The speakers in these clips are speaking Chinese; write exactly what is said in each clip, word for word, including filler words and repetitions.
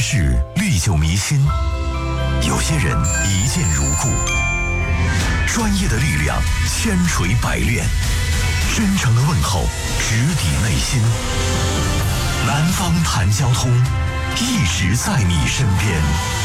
事历久弥新，有些人一见如故，专业的力量千锤百炼，真诚的问候直抵内心。南方谈交通，一直在你身边。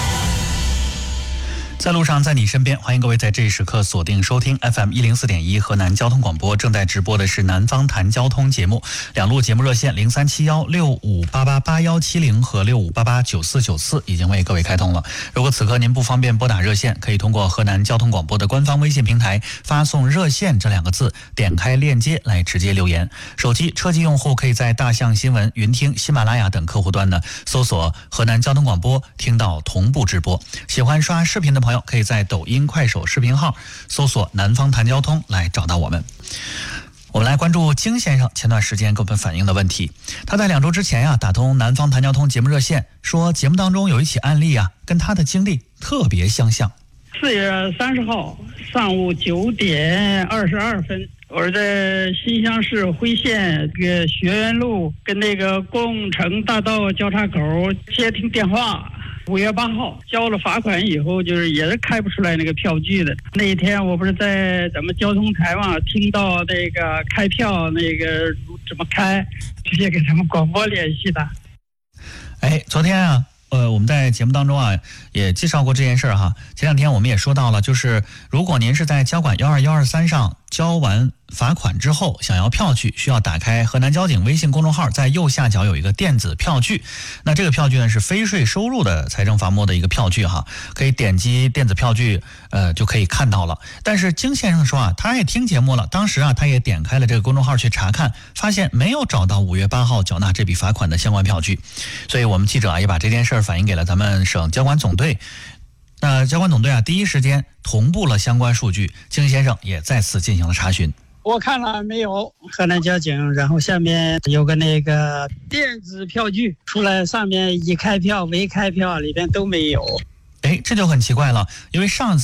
在路上，在你身边，欢迎各位在这一时刻锁定收听 F M 一零四点一河南交通广播，正在直播的是南方谈交通节目。两路节目热线零三七幺六五八八八幺七零和六五八八九四九四已经为各位开通了。如果此刻您不方便拨打热线，可以通过河南交通广播的官方微信平台发送热线这两个字，点开链接来直接留言。手机车机用户可以在大象新闻、云听、喜马拉雅等客户端呢搜索河南交通广播，听到同步直播。喜欢刷视频的朋友可以在抖音、快手视频号搜索南方谈交通来找到我们。我们来关注金先生前段时间给我们反映的问题。他在两周之前呀、啊、打通南方谈交通节目热线，说节目当中有一起案例啊跟他的经历特别相像。 四月三十号上午九点二十二分，我是在新乡市辉县这个学园路跟那个工程大道交叉口接听电话。五月八号交了罚款以后，就是也是开不出来那个票据的。那一天我不是在咱们交通台嘛，听到那个开票那个怎么开，直接给咱们广播联系的。 哎，昨天啊呃，我们在节目当中啊也介绍过这件事儿哈。前两天我们也说到了，就是如果您是在交管幺二幺二三上交完罚款之后想要票据，需要打开河南交警微信公众号，在右下角有一个电子票据。那这个票据呢是非税收入的财政罚没的一个票据哈，可以点击电子票据呃就可以看到了。但是金先生说啊，他也听节目了，当时啊他也点开了这个公众号去查看，发现没有找到五月八号缴纳这笔罚款的相关票据。所以我们记者啊也把这件事儿反映给了咱们省交管总队。那交管总队啊第一时间同步了相关数据，金先生也再次进行了查询。 我看了没有河南交警，然后下面有个那个电子票据出来，上面已开票、未开票里边都没有。 哎，这就很奇怪了，因为上